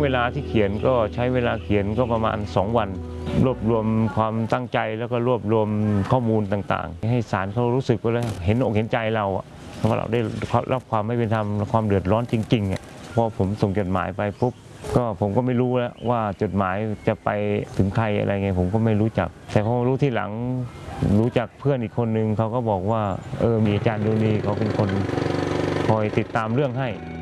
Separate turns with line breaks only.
เวลาที่เขียนก็ใช้เวลาเขียนก็ประมาณ2 วันรวบรวมความตั้งใจแล้วก็รวบรวมข้อมูลต่างๆให้ศาลเขารู้สึกว่าเห็นอกเห็นใจเราว่าเราได้รับความไม่เป็นธรรมความเดือดร้อนจริงๆพอผมส่งจดหมายไปปุ๊บก็ผมก็ไม่รู้แล้วว่าจดหมายจะไปถึงใครอะไรไงผมก็ไม่รู้จักแต่พอรู้ที่หลังรู้จักเพื่อนอีกคนนึงเขาก็บอกว่ามีอาจารย์ดูนีเขาเป็นคนคอยติดตามเรื่องให้